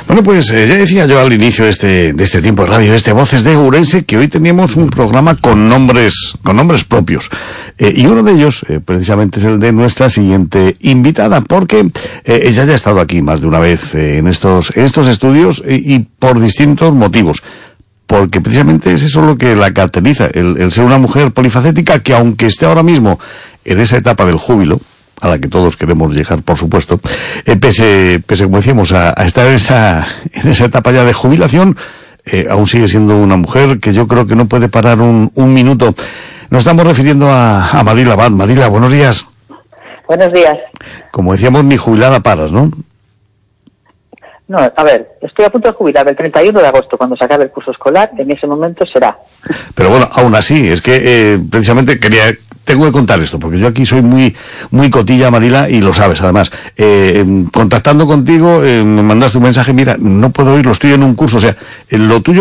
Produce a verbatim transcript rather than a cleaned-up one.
Bueno, pues eh, ya decía yo al inicio de este, de este tiempo de radio, de este Voces de Ourense, que hoy teníamos un programa con nombres, con nombres propios. Eh, y uno de ellos, eh, precisamente, es el de nuestra siguiente invitada, porque eh, ella ya ha estado aquí más de una vez eh, en estos, en estos estudios eh, y por distintos motivos. Porque precisamente es eso lo que la caracteriza, el, el ser una mujer polifacética que, aunque esté ahora mismo en esa etapa del júbilo, a la que todos queremos llegar, por supuesto, eh, pese, pese, como decíamos, a, a estar en esa, en esa etapa ya de jubilación, eh, aún sigue siendo una mujer que yo creo que no puede parar un, un minuto. Nos estamos refiriendo a, a Marila Abad. Marila, buenos días. Buenos días. Como decíamos, ni jubilada paras, ¿no? No, a ver, estoy a punto de jubilar el treinta y uno de agosto, cuando se acabe el curso escolar, en ese momento será. Pero bueno, aún así, es que eh, precisamente quería... Tengo que contar esto, porque yo aquí soy muy muy cotilla, Marila, y lo sabes, además. Eh, contactando contigo, eh, me mandaste un mensaje, mira, no puedo ir, lo estoy en un curso, o sea, lo tuyo